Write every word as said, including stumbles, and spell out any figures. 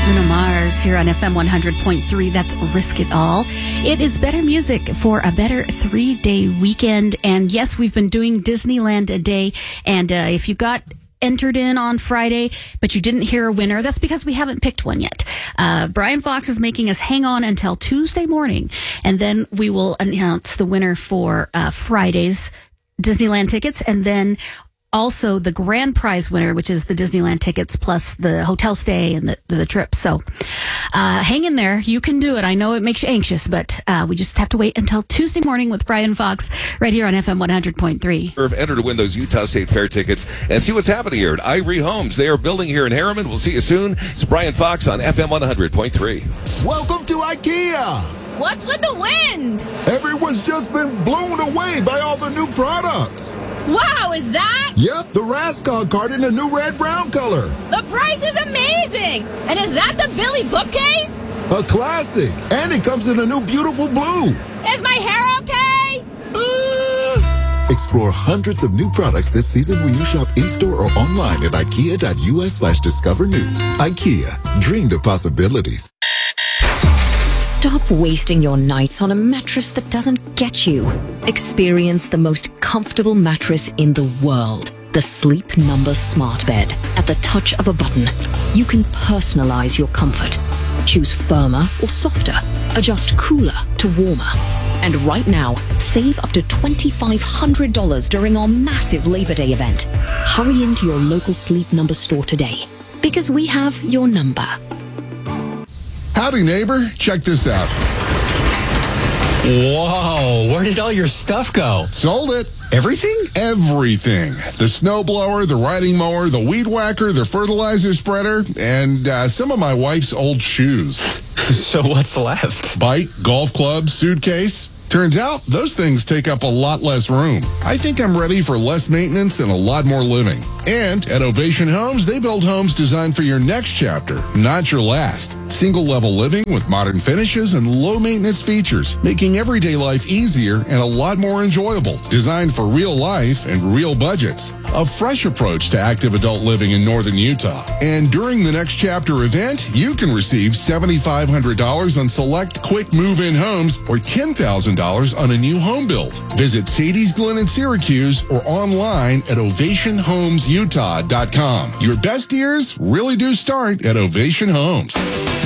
Bruno Mars here on F M one hundred point three. That's Risk It All. It is better music for a better three-day weekend. And yes, we've been doing Disneyland a day. And uh, if you got entered in on Friday, but you didn't hear a winner, that's because we haven't picked one yet. Uh, Brian Fox is making us hang on until Tuesday morning, and then we will announce the winner for uh, Friday's Disneyland tickets, and then also the grand prize winner, which is the Disneyland tickets plus the hotel stay and the, the trip. So uh, hang in there. You can do it. I know it makes you anxious, but uh, we just have to wait until Tuesday morning with Brian Fox right here on F M one hundred point three. Enter to win those Utah State Fair tickets and see what's happening here at Ivory Homes. They are building here in Harriman. We'll see you soon. It's Brian Fox on F M one hundred point three. Welcome to IKEA. What's with the wind? Everyone's just been blown away by all the new products. Wow, is that? Yep, the Raskog cart in a new red-brown color. The price is amazing. And is that the Billy bookcase? A classic. And it comes in a new beautiful blue. Is my hair okay? Uh... Explore hundreds of new products this season when you shop in-store or online at ikea.us slash discover new. IKEA. Dream the possibilities. Stop wasting your nights on a mattress that doesn't get you. Experience the most comfortable mattress in the world. The Sleep Number Smart Bed. At the touch of a button, you can personalize your comfort. Choose firmer or softer. Adjust cooler to warmer. And right now, save up to two thousand five hundred dollars during our massive Labor Day event. Hurry into your local Sleep Number store today, because we have your number. Howdy, neighbor. Check this out. Whoa, where did all your stuff go? Sold it. Everything? Everything. The snowblower, the riding mower, the weed whacker, the fertilizer spreader, and uh, some of my wife's old shoes. So what's left? Bike, golf club, suitcase. Turns out, those things take up a lot less room. I think I'm ready for less maintenance and a lot more living. And at Ovation Homes, they build homes designed for your next chapter, not your last. Single-level living with modern finishes and low-maintenance features, making everyday life easier and a lot more enjoyable. Designed for real life and real budgets. A fresh approach to active adult living in northern Utah. And during the next chapter event, you can receive seven thousand five hundred dollars on select quick move-in homes or ten thousand dollars on a new home build. Visit Sadie's Glen in Syracuse or online at ovation homes utah dot com. Your best years really do start at Ovation Homes.